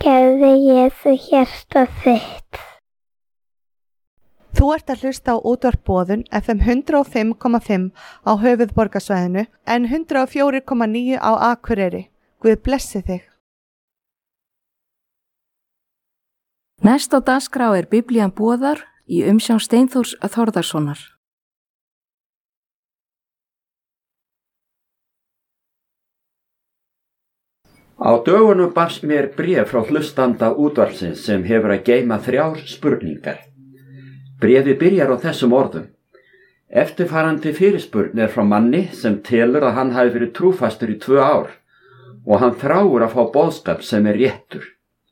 Gerði Jesú hjarta þitt. Þú ert að hlusta á útvarp Boðun FM 105,5 á höfuðborgarsvæðinu en 104,9 á Akureyri. Guð blessi þig. Næst á dagskrá Biblían boðar í umsjón Steinþórs Þórðarsonar. Á dögunum barst mér bréf frá hlustanda útvarpsins sem hefur að geyma 3 spurningar. Bréfið byrjar á þessum orðum. Eftirfarandi fyrirspurn frá manni sem telur að hann hafi verið trúfastur í 2 ár og hann þráir að fá boðskap sem réttur.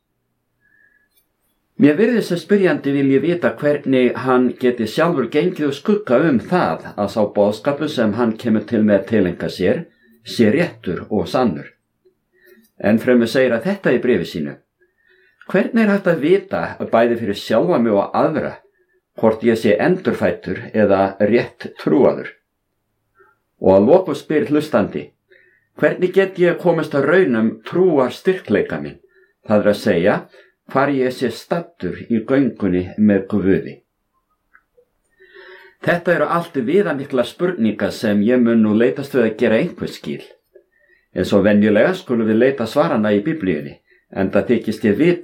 Mér virðist sem spyrjandi vilji vita hvernig hann geti sjálfur gengið og skugga það að sá boðskapu sem hann kemur til með að tileinka sér sé réttur og sannur. En fremur segir að þetta í bréfi sínu. Hvernig hægt að vita bæði fyrir sjálfa mig og aðra hvort ég sé endurfæddur eða rétt trúaður? Og að lokum spyr hlustandi, hvernig get ég komist að raunum trúar styrkleika minn? Það að segja, hvar ég sé staddur í göngunni með Guði. Þetta eru allt viðamiklar spurningar sem ég mun nú leitast við að gera einhver skil. En svo venjulega skulum við leita svarana í Biblíunni, enda þykist ég vita